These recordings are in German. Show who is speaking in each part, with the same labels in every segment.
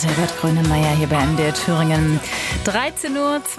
Speaker 1: Herbert Grönemeyer hier bei MDR Thüringen. 13:42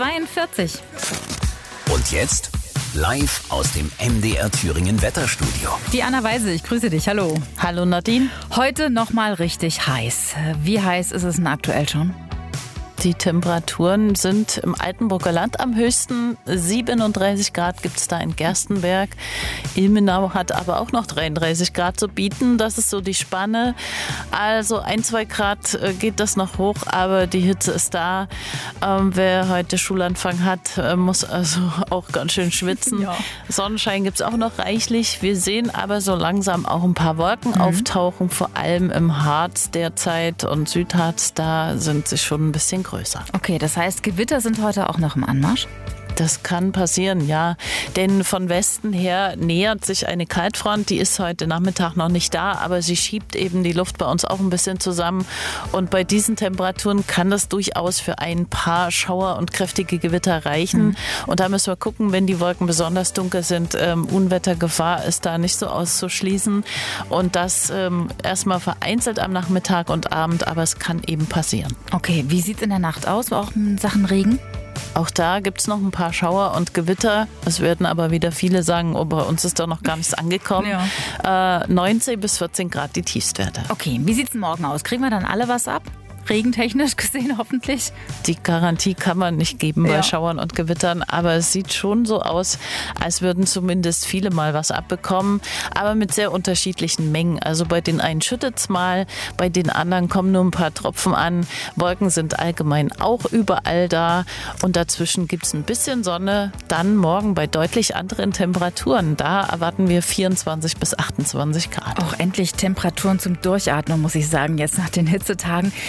Speaker 1: Uhr.
Speaker 2: Und jetzt live aus dem MDR Thüringen Wetterstudio.
Speaker 1: Die Anna Weise, ich grüße dich. Hallo.
Speaker 3: Hallo Nadine.
Speaker 1: Heute nochmal richtig heiß. Wie heiß ist es denn aktuell schon?
Speaker 3: Die Temperaturen sind im Altenburger Land am höchsten. 37 Grad gibt es da in Gerstenberg. Ilmenau hat aber auch noch 33 Grad zu bieten. Das ist so die Spanne. Also 1-2 Grad geht das noch hoch, aber die Hitze ist da. Wer heute Schulanfang hat, muss also auch ganz schön schwitzen. Ja. Sonnenschein gibt es auch noch reichlich. Wir sehen aber so langsam auch ein paar Wolken auftauchen, vor allem im Harz derzeit und Südharz. Da sind sie schon ein bisschen größer.
Speaker 1: Okay, das heißt, Gewitter sind heute auch noch im Anmarsch?
Speaker 3: Das kann passieren, ja. Denn von Westen her nähert sich eine Kaltfront. Die ist heute Nachmittag noch nicht da, aber sie schiebt eben die Luft bei uns auch ein bisschen zusammen. Und bei diesen Temperaturen kann das durchaus für ein paar Schauer und kräftige Gewitter reichen. Und da müssen wir gucken, wenn die Wolken besonders dunkel sind. Unwettergefahr ist da nicht so auszuschließen. Und das erstmal vereinzelt am Nachmittag und Abend, aber es kann eben passieren.
Speaker 1: Okay, wie sieht es in der Nacht aus, auch in Sachen Regen?
Speaker 3: Auch da gibt es noch ein paar Schauer und Gewitter. Es werden aber wieder viele sagen, oh, bei uns ist doch noch gar nichts angekommen. Ja. 19 bis 14 Grad die Tiefstwerte.
Speaker 1: Okay, wie sieht es morgen aus? Kriegen wir dann alle was ab? Regentechnisch gesehen hoffentlich?
Speaker 3: Die Garantie kann man nicht geben bei Schauern und Gewittern, aber es sieht schon so aus, als würden zumindest viele mal was abbekommen, aber mit sehr unterschiedlichen Mengen. Also bei den einen schüttet es mal, bei den anderen kommen nur ein paar Tropfen an. Wolken sind allgemein auch überall da und dazwischen gibt es ein bisschen Sonne. Dann morgen bei deutlich anderen Temperaturen. Da erwarten wir 24 bis 28 Grad.
Speaker 1: Auch endlich Temperaturen zum Durchatmen, muss ich sagen, jetzt nach den Hitzetagen.